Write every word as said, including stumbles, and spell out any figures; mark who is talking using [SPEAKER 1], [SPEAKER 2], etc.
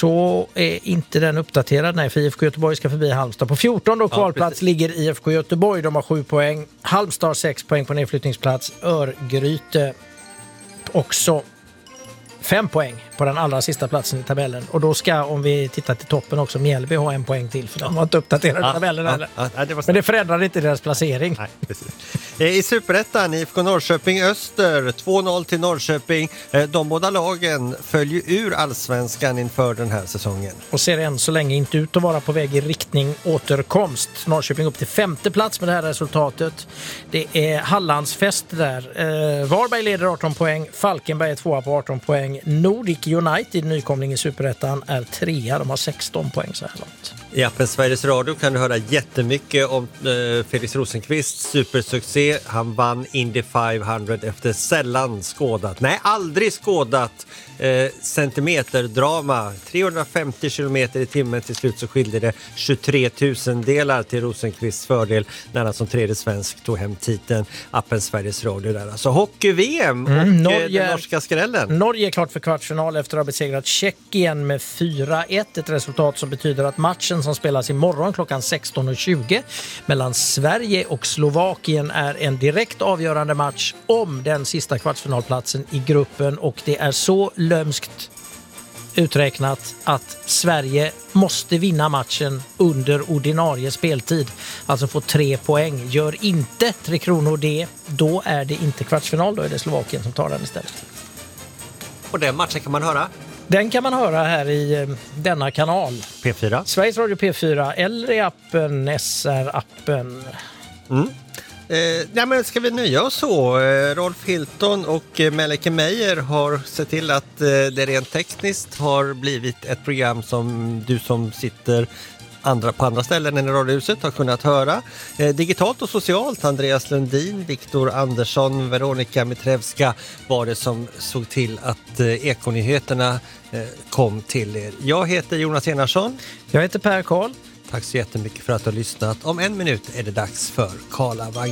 [SPEAKER 1] så är inte den uppdaterad. Nej, för I F K Göteborg ska förbi Halmstad. På fjortonde och kvalplats ja, ligger I F K Göteborg. De har sju poäng. Halmstad har sex poäng på nedflyttningsplats. Örgryte också fem poäng på den allra sista platsen i tabellen. Och då ska, om vi tittar till toppen också, Mjällby ha en poäng till. För de har inte uppdaterat ja, tabellen ja, ja, ja, det Men det förändrar inte deras placering.
[SPEAKER 2] Nej, precis. I Superettan, I F K Norrköping Öster, två noll till Norrköping. De båda lagen följer ur allsvenskan inför den här säsongen.
[SPEAKER 1] Och ser än så länge inte ut att vara på väg i riktning återkomst. Norrköping upp till femte plats med det här resultatet. Det är Hallandsfest där. Eh, Varberg leder arton poäng, Falkenberg är tvåa på arton poäng. Nordic United, nykomling i Superettan, är trea. De har sexton poäng så här långt.
[SPEAKER 2] I appen Sveriges Radio kan du höra jättemycket om eh, Felix Rosenqvists supersuccé. Han vann Indy femhundra efter sällan skådat, nej aldrig skådat eh, centimeterdrama. trehundrafemtio kilometer i timmen, till slut så skilde det tjugotre tusen delar till Rosenqvists fördel när han som tredje svensk tog hem titeln. Appen Sveriges Radio där. Alltså hockey-V M och mm, Norge, den norska skrällen.
[SPEAKER 1] Norge är klart för kvartsfinal efter att ha besegrat Tjeckien med fyra ett. Ett resultat som betyder att matchen som spelas imorgon klockan sexton och tjugo mellan Sverige och Slovakien är en direkt avgörande match om den sista kvartsfinalplatsen i gruppen, och det är så lömskt uträknat att Sverige måste vinna matchen under ordinarie speltid, alltså få tre poäng. Gör inte Tre Kronor det, då är det inte kvartsfinal, då är det Slovakien som tar den istället.
[SPEAKER 2] Och den matchen kan man höra?
[SPEAKER 1] Den kan man höra här i eh, denna kanal.
[SPEAKER 2] P fyra.
[SPEAKER 1] Sveriges Radio P fyra eller i appen S R-appen.
[SPEAKER 2] Mm. Eh, ja, men ska vi nöja oss så? Eh, Rolf Hilton och eh, Melike Meijer har sett till att eh, det rent tekniskt har blivit ett program som du som sitter andra, på andra ställen än i radiohuset har kunnat höra. Eh, digitalt och socialt, Andreas Lundin, Viktor Andersson, Veronika Mitrevska var det som såg till att eh, Ekonyheterna eh, kom till er. Jag heter Jonas Enarsson.
[SPEAKER 1] Jag heter Per Karl.
[SPEAKER 2] Tack så jättemycket för att du har lyssnat. Om en minut är det dags för Karlavagn.